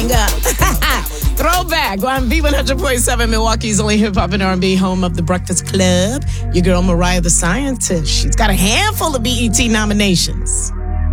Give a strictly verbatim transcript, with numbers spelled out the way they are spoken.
banger. Throwback on B one hundred point seven, Milwaukee's only hip-hop and R and B, home of The Breakfast Club. Your girl, Mariah the Scientist. She's got a handful of B E T nominations.